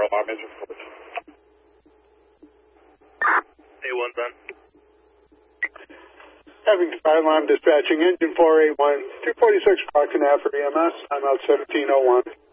I'm engine 4. A1's on. Having fire alarm dispatching engine 481, 246 Proctor for EMS. I'm out 1701.